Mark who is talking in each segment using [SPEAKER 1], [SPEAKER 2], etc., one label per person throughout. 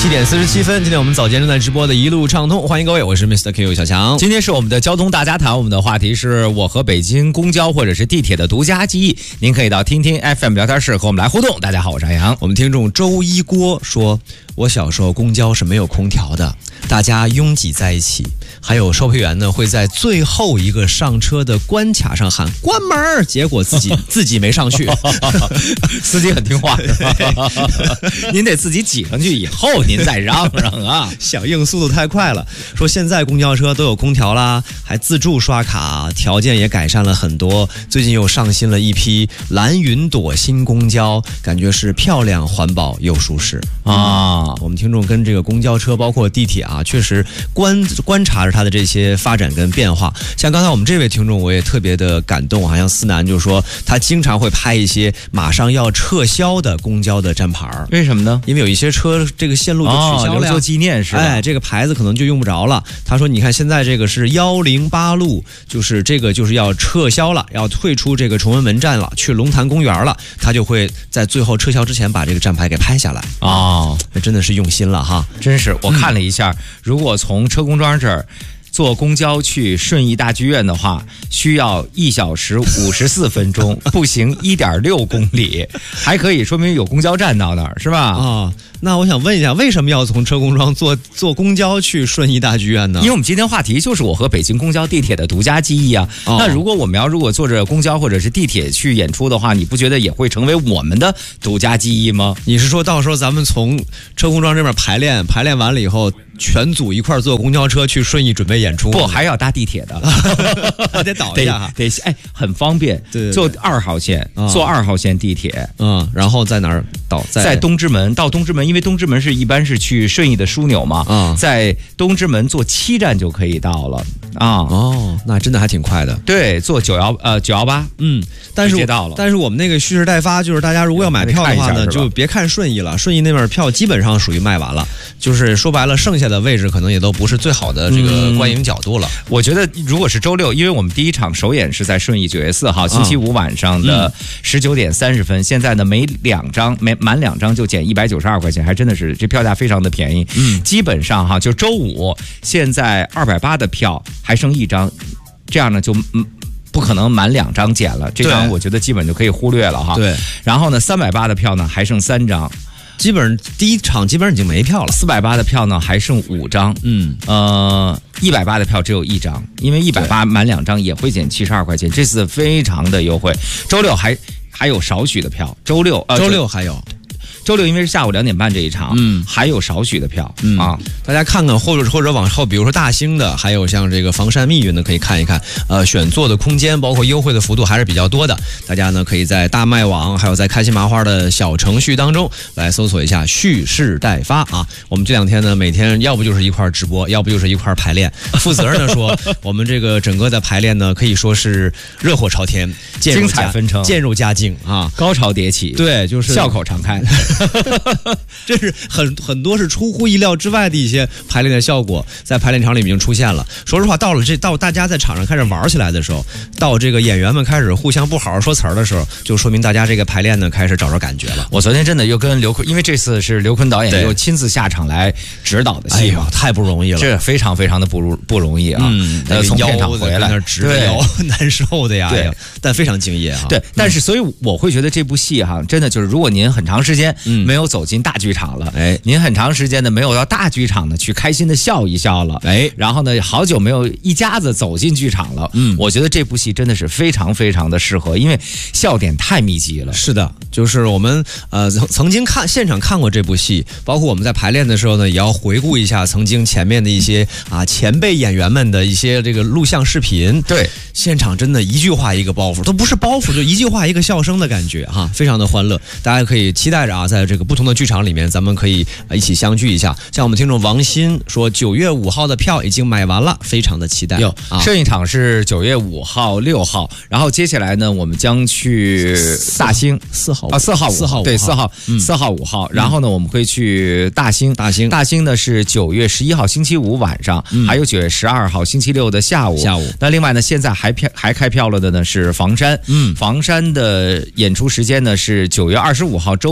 [SPEAKER 1] 7点47分，今天我们早间正在直播的一路畅通，欢迎各位，我是 Mr. Q 小强。
[SPEAKER 2] 今天是我们的交通大家谈，我们的话题是我和北京公交或者是地铁的独家记忆。您可以到听听 FM 聊天室和我们来互动。大家好，我是阿阳。
[SPEAKER 1] 我们听众周一锅说，我小时候公交是没有空调的，大家拥挤在一起，还有售票员呢会在最后一个上车的关卡上喊关门，结果自己没上去。
[SPEAKER 2] 司机很听话，您得自己挤上去以后您再让啊。
[SPEAKER 1] 响应速度太快了。说现在公交车都有空调啦，还自助刷卡，条件也改善了很多。最近又上新了一批蓝云朵新公交，感觉是漂亮、环保又舒适啊。我们听众跟这个公交车包括地铁啊，确实观察着它的这些发展跟变化。像刚才我们这位听众，我也特别的感动，好像思南就说他经常会拍一些马上要撤销的公交的站牌。
[SPEAKER 2] 为什么呢？
[SPEAKER 1] 因为有一些车这个线路就取消了，
[SPEAKER 2] 留作纪念是吧？
[SPEAKER 1] 哎，这个牌子可能就用不着了。他说你看现在这个是108路，就是这个就是要撤销了，要退出这个崇文门站了，去龙潭公园了，他就会在最后撤销之前把这个站牌给拍下来啊。那真的是用心了哈。
[SPEAKER 2] 真是，我看了一下，如果从车公庄这儿坐公交去顺义大剧院的话，需要1小时54分钟，步行1.6公里，还可以说明有公交站到那儿，是吧？
[SPEAKER 1] 啊，那我想问一下，为什么要从车公庄坐公交去顺义大剧院呢？
[SPEAKER 2] 因为我们今天话题就是我和北京公交地铁的独家记忆啊。那如果我们如果坐着公交或者是地铁去演出的话，你不觉得也会成为我们的独家记忆吗？
[SPEAKER 1] 你是说到时候咱们从车公庄这边排练完了以后，全组一块坐公交车去顺义准备演出？
[SPEAKER 2] 不，还要搭地铁的，
[SPEAKER 1] 还得倒一下哈。
[SPEAKER 2] 得哎，很方便。对，坐2号线，坐2号线地铁，
[SPEAKER 1] 然后在哪儿倒？
[SPEAKER 2] 在东直门，到东直门，因为东直门是一般是去顺义的枢纽嘛，在东直门坐7站就可以到了啊。
[SPEAKER 1] 哦，那真的还挺快的。
[SPEAKER 2] 对，坐918，
[SPEAKER 1] 但是
[SPEAKER 2] 直接到了。
[SPEAKER 1] 但是我们那个蓄势待发，就是大家如果要买票的话呢，就别看顺义了，顺义那边票基本上属于卖完了，就是说白了，剩下的位置可能也都不是最好的这个观影角度了。
[SPEAKER 2] 我觉得如果是周六，因为我们第一场首演是在顺义9月4号星期五晚上的19点30分，现在呢满2张就减192块钱，还真的是这票价非常的便宜。基本上哈，就周五现在280的票还剩1张，这样呢就不可能满2张减了，这张我觉得基本就可以忽略了哈。
[SPEAKER 1] 对，
[SPEAKER 2] 然后呢380的票呢还剩3张。
[SPEAKER 1] 基本上第一场基本上已经没票了
[SPEAKER 2] ，480的票呢还剩5张，180的票只有1张，因为180满2张也会减72块钱，这次非常的优惠。周六还有少许的票，周六
[SPEAKER 1] 还有。
[SPEAKER 2] 周六因为是下午2点半这一场，还有少许的票啊，
[SPEAKER 1] 大家看看，或者往后，比如说大兴的，还有像这个房山密云的，可以看一看。选座的空间，包括优惠的幅度还是比较多的。大家呢可以在大麦网，还有在开心麻花的小程序当中来搜索一下蓄势待发啊。我们这2天呢，每天要不就是一块直播，要不就是一块排练。负责任的说，我们这个整个的排练呢，可以说是热火朝天，
[SPEAKER 2] 精彩纷呈，
[SPEAKER 1] 渐入佳境啊，
[SPEAKER 2] 高潮迭起。对，
[SPEAKER 1] 就是
[SPEAKER 2] 笑口常开。
[SPEAKER 1] 这是很多是出乎意料之外的一些排练的效果，在排练场里已经出现了。说实话，到大家在场上开始玩起来的时候，到这个演员们开始互相不好好说词儿的时候，就说明大家这个排练呢开始找着感觉了。
[SPEAKER 2] 我昨天真的又跟刘坤，因为这次是刘坤导演又亲自下场来指导的戏嘛，
[SPEAKER 1] 太不容易了，
[SPEAKER 2] 这非常非常的不容易啊。从片场回来，
[SPEAKER 1] 那直着腰难受的呀，对，但非常敬业啊。
[SPEAKER 2] 对，但是所以我会觉得这部戏哈，真的就是如果您很长时间没有走进大剧场了，您很长时间的没有到大剧场呢去开心的笑一笑了，然后呢好久没有一家子走进剧场了，我觉得这部戏真的是非常非常的适合，因为笑点太密集了。
[SPEAKER 1] 是的，就是我们曾经现场看过这部戏，包括我们在排练的时候呢，也要回顾一下曾经前面的一些前辈演员们的一些这个录像视频。
[SPEAKER 2] 对，
[SPEAKER 1] 现场真的一句话一个包袱，都不是包袱，就一句话一个笑声的感觉哈，非常的欢乐。大家可以期待着在这个不同的剧场里面，咱们可以一起相聚一下。像我们听众王鑫说，9月5号的票已经买完了，非常的期待。
[SPEAKER 2] 摄影场是9月5号、6号，然后接下来呢，我们将去大兴
[SPEAKER 1] 4号
[SPEAKER 2] 4号5号，对4号5号，然后呢，我们会去大兴呢是9月11号星期五晚上，还有9月12号星期六的下午。那另外呢，现在还开票了的呢是房山，房山的演出时间呢是9月25号周五的晚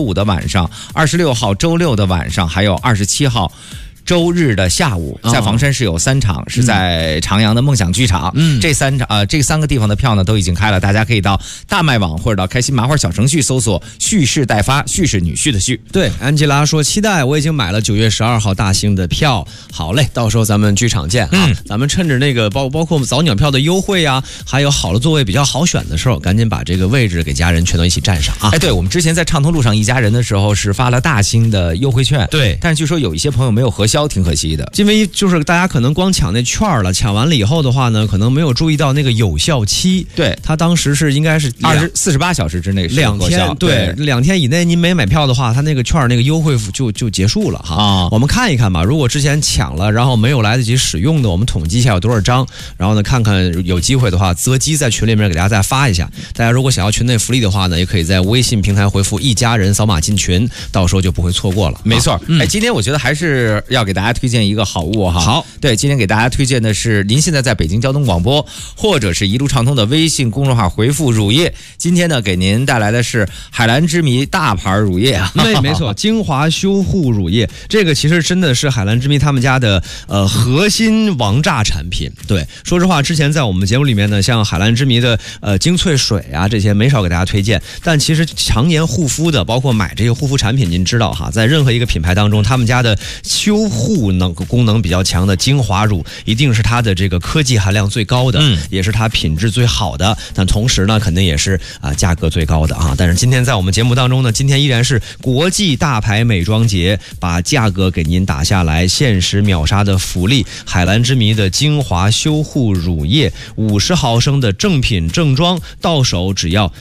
[SPEAKER 2] 上，26号周六的晚上，还有27号。周日的下午，在房山市有3场，是在长阳的梦想剧场。这3个地方的票呢都已经开了，大家可以到大麦网或者到开心麻花小程序搜索“蓄势待发”，蓄是女婿的蓄。
[SPEAKER 1] 对，安吉拉说期待，我已经买了9月12号大兴的票。好嘞，到时候咱们剧场见啊！咱们趁着那个包括早鸟票的优惠啊，还有好的座位比较好选的时候，赶紧把这个位置给家人全都一起占上啊！
[SPEAKER 2] 哎，对，我们之前在畅通路上一家人的时候是发了大兴的优惠券，
[SPEAKER 1] 对，
[SPEAKER 2] 但是据说有一些朋友没有核销。挺可惜的，
[SPEAKER 1] 因为就是大家可能光抢那券了，抢完了以后的话呢，可能没有注意到那个有效期。
[SPEAKER 2] 对，
[SPEAKER 1] 他当时是应该是
[SPEAKER 2] 48小时之内
[SPEAKER 1] 2天，对，2天以内您没买票的话，他那个券那个优惠就结束了哈。我们看一看吧，如果之前抢了，然后没有来得及使用的，我们统计一下有多少张，然后呢看看有机会的话，择机在群里面给大家再发一下。大家如果想要群内福利的话呢，也可以在微信平台回复一家人扫码进群，到时候就不会错过了。
[SPEAKER 2] 没错，今天我觉得还是要给大家推荐一个好物哈。
[SPEAKER 1] 好，
[SPEAKER 2] 对，今天给大家推荐的是您现在在北京交通广播或者是一路畅通的微信公众号回复乳业，今天呢给您带来的是海蓝之谜大牌乳业啊。
[SPEAKER 1] 没错，精华修护乳业，这个其实真的是海蓝之谜他们家的核心王炸产品。对，说实话，之前在我们节目里面呢，像海蓝之谜的精粹水啊这些没少给大家推荐，但其实常年护肤的，包括买这些护肤产品，您知道哈，在任何一个品牌当中，他们家的修护功能比较强的精华乳，一定是它的这个科技含量最高的，也是它品质最好的，但同时呢，肯定也是价格最高的啊。但是今天在我们节目当中呢，今天依然是国际大牌美妆节，把价格给您打下来，限时秒杀的福利，海蓝之谜的精华修护乳液50毫升的正品正装，到手只要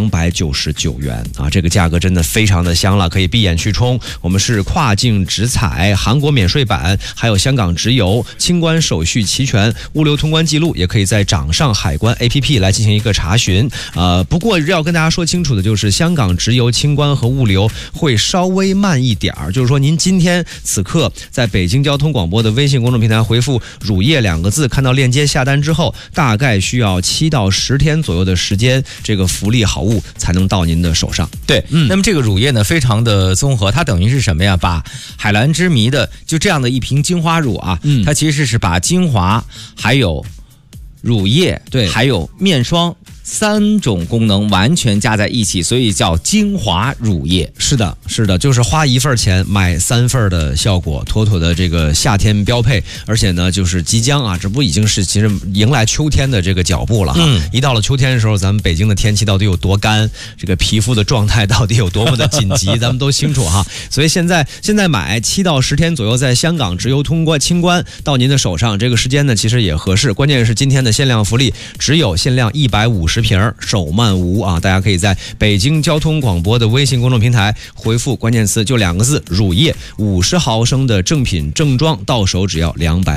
[SPEAKER 1] 299元啊！这个价格真的非常的香了，可以闭眼去冲。我们是跨境直采，韩国免税版，还有香港直邮，清关手续齐全，物流通关记录也可以在掌上海关 APP 来进行一个查询。不过要跟大家说清楚的就是，香港直邮清关和物流会稍微慢一点儿，就是说您今天此刻在北京交通广播的微信公众平台回复乳业2个字，看到链接下单之后，大概需要7到10天左右的时间，这个福利好物才能到您的手上。
[SPEAKER 2] 对，那么这个乳液呢非常的综合，它等于是什么呀？把海蓝之谜的就这样的一瓶精华乳啊，它其实是把精华还有乳液，对，还有面霜3种功能完全加在一起，所以叫精华乳液。
[SPEAKER 1] 是的，就是花1份钱买3份的效果，妥妥的这个夏天标配。而且呢，就是即将啊，这不已经是其实迎来秋天的这个脚步了哈。一到了秋天的时候，咱们北京的天气到底有多干，这个皮肤的状态到底有多么的紧急，咱们都清楚哈。所以现在买7到10天左右，在香港直邮清关到您的手上，这个时间呢其实也合适。关键是今天的限量福利，只有限量150瓶，手慢无啊！大家可以在北京交通广播的微信公众平台回复关键词就2个字乳液，50毫升的正品正装，到手只要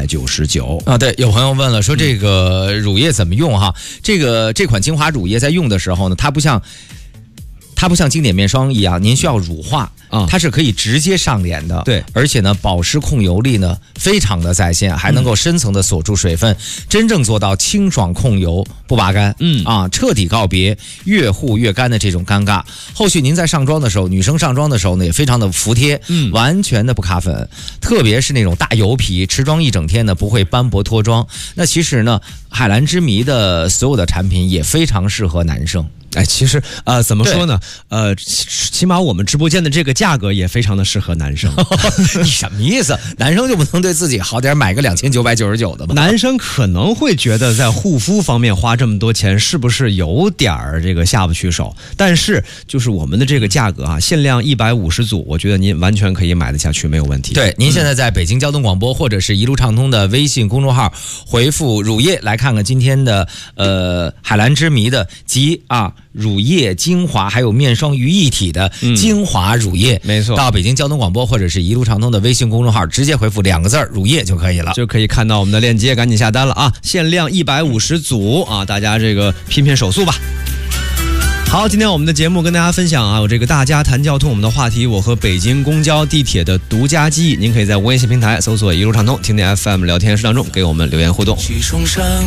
[SPEAKER 1] 299
[SPEAKER 2] 啊！对，有朋友问了，说这个乳液怎么用哈？这款精华乳液在用的时候呢，它不像经典面霜一样，您需要乳化。它是可以直接上脸的，对，而且呢，保湿控油力呢非常的在线，还能够深层的锁住水分，真正做到清爽控油不拔干，彻底告别越护越干的这种尴尬。后续您在上妆的时候，女生上妆的时候呢，也非常的服帖，完全的不卡粉，特别是那种大油皮，持妆一整天呢不会斑驳脱妆。那其实呢，海蓝之谜的所有的产品也非常适合男生。
[SPEAKER 1] 哎，其实怎么说呢？起码我们直播间的这个价格也非常的适合男生。
[SPEAKER 2] 你什么意思？男生就不能对自己好点，买个2999的吗？
[SPEAKER 1] 男生可能会觉得在护肤方面花这么多钱，是不是有点这个下不去手？但是就是我们的这个价格啊，限量150组，我觉得您完全可以买得下去，没有问题。
[SPEAKER 2] 对，您现在在北京交通广播或者是一路畅通的微信公众号回复乳液，来看看今天的海蓝之谜的乳液精华还有面霜于一体的精华乳液，
[SPEAKER 1] 没错。
[SPEAKER 2] 到北京交通广播或者是一路畅通的微信公众号，直接回复2个字乳液就可以了，
[SPEAKER 1] 就可以看到我们的链接，赶紧下单了啊！限量150组啊，大家这个拼手速吧。好，今天我们的节目跟大家分享有这个大家谈交通，我们的话题我和北京公交地铁的独家记忆，您可以在微信平台搜索一路畅通，听听 FM 聊天室当中给我们留言互动。